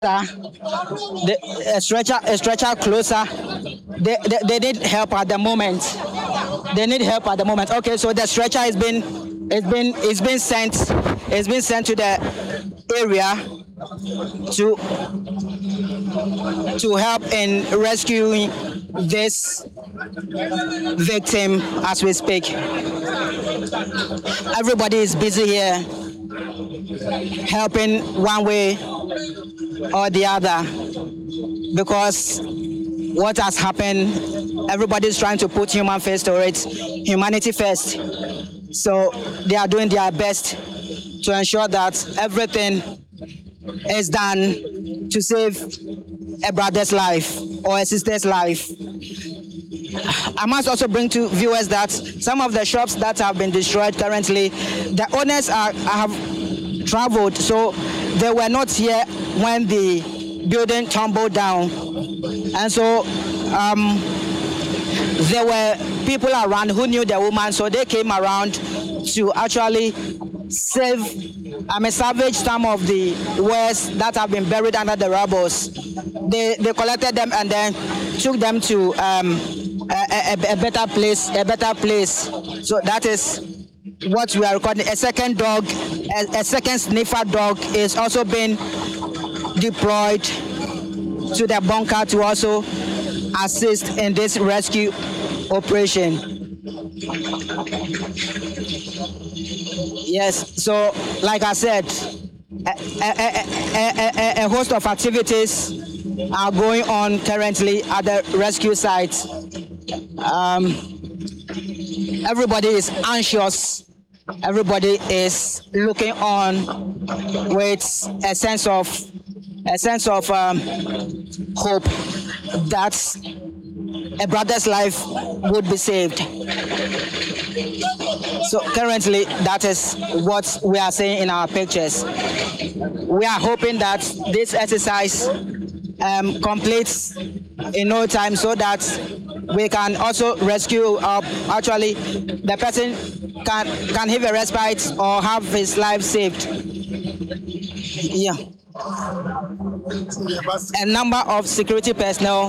A stretcher closer. They need help at the moment. They need help at the moment. Okay, so the stretcher it's been sent. It's been sent to the area to help in rescuing this victim as we speak. Everybody is busy here helping one way or the other because what has happened, everybody's trying to put humanity first. So they are doing their best to ensure that everything is done to save a brother's life or a sister's life. I must also bring to viewers that some of the shops that have been destroyed currently, the owners have traveled, so they were not here when the building tumbled down. And so there were people around who knew the woman, so they came around to actually salvage some of the wares that have been buried under the rubble. They collected them and then took them to a better place. So that is what we are recording. A second dog, a second sniffer dog is also being deployed to the bunker to also assist in this rescue operation. Yes, so like I said, a host of activities are going on currently at the rescue site. Everybody is anxious. Everybody is looking on with a sense of hope that a brother's life would be saved. So currently, that is what we are seeing in our pictures. We are hoping that this exercise completes in no time so that we can also rescue, actually, the person can have a respite or have his life saved. Yeah. A number of security personnel,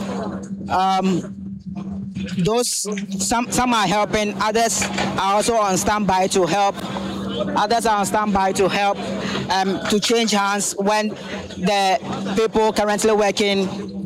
some are helping, others are also on standby to help. Others are on standby to help to change hands when the people currently working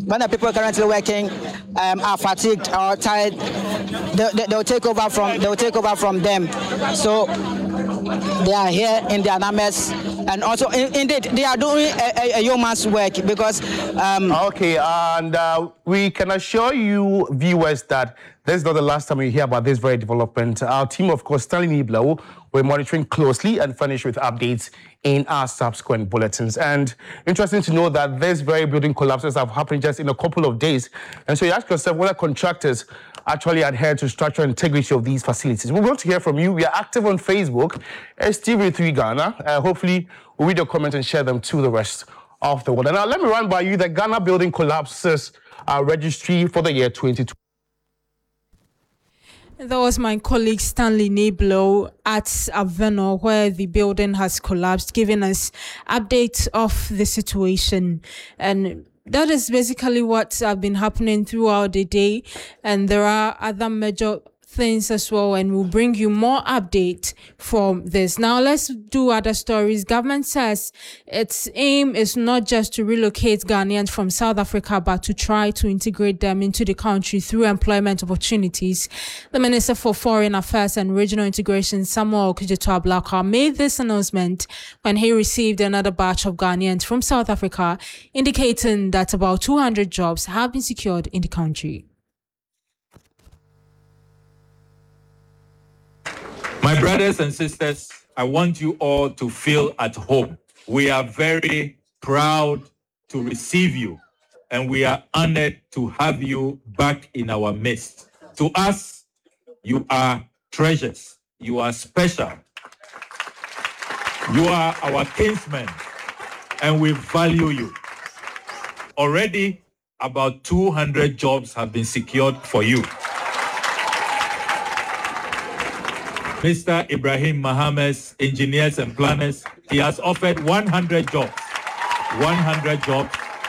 are fatigued or tired. They'll take over from them. So they are here in their numbers, and also indeed they are doing a yeoman's work because okay, and we can assure you viewers that this is not the last time we hear about this very development. Our team, of course, Stanley Niblo, we're monitoring closely and furnish with updates in our subsequent bulletins. And interesting to know that this very building collapses have happened just in a couple of days. And so you ask yourself whether contractors actually adhere to structural integrity of these facilities. We want to hear from you. We are active on Facebook, STV3 Ghana. Hopefully, we'll read your comments and share them to the rest of the world. And now let me run by you the Ghana building collapses registry for the year 2020. That was my colleague Stanley Niblo at Aveno, where the building has collapsed, giving us updates of the situation. And that is basically what's been happening throughout the day. And there are other major things as well, and we'll bring you more update from this. Now let's do other stories. Government says its aim is not just to relocate Ghanaians from South Africa, but to try to integrate them into the country through employment opportunities. The Minister for Foreign Affairs and Regional Integration, Samuel Okudzeto-Ablakwa, made this announcement when he received another batch of Ghanaians from South Africa, indicating that about 200 jobs have been secured in the country. My brothers and sisters, I want you all to feel at home. We are very proud to receive you, and we are honored to have you back in our midst. To us, you are treasures. You are special. You are our kinsmen, and we value you. Already, about 200 jobs have been secured for you. Mr. Ibrahim Mohammed's engineers and planners, he has offered 100 jobs. 100 jobs